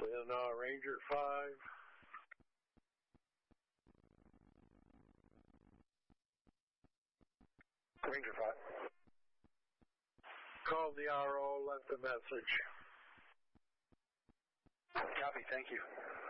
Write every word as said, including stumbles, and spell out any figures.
Then uh, Ranger five. Ranger five. Call the R O, left a message. Copy, thank you.